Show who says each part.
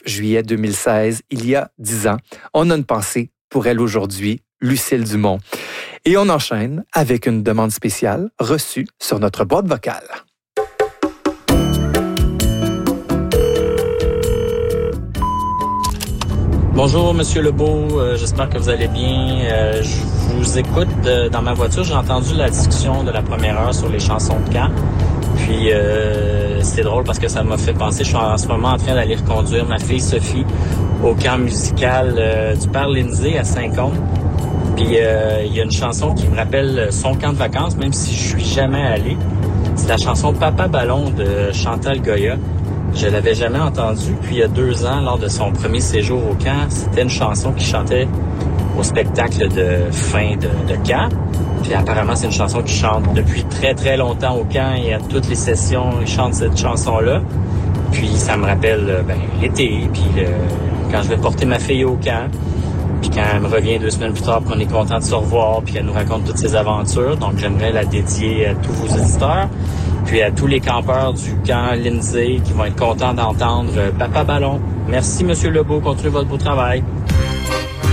Speaker 1: juillet 2016, il y a 10 ans. On a une pensée pour elle aujourd'hui, Lucille Dumont. Et on enchaîne avec une demande spéciale reçue sur notre boîte vocale.
Speaker 2: Bonjour, Monsieur Lebeau. J'espère que vous allez bien. Je vous écoute dans ma voiture. J'ai entendu la discussion de la première heure sur les chansons de camp. Puis, c'est drôle parce que ça m'a fait penser. Je suis en ce moment en train d'aller reconduire ma fille Sophie au camp musical du Père Lindsay à Saint-Côme. Puis, il y a une chanson qui me rappelle son camp de vacances, même si je suis jamais allé. C'est la chanson Papa Ballon de Chantal Goya. Je l'avais jamais entendue. Puis il y a 2 ans, lors de son premier séjour au camp, c'était une chanson qu'il chantait au spectacle de fin de camp. Puis apparemment, c'est une chanson qu'il chante depuis très, très longtemps au camp. Et à toutes les sessions, il chante cette chanson-là. Puis ça me rappelle l'été, puis quand je vais porter ma fille au camp. Puis quand elle me revient 2 semaines plus tard, qu'on est content de se revoir, puis qu'elle nous raconte toutes ses aventures. Donc j'aimerais la dédier à tous vos auditeurs. Puis à tous les campeurs du camp Lindsay qui vont être contents d'entendre Papa Ballon. Merci, Monsieur Lebeau. Continuez votre beau travail.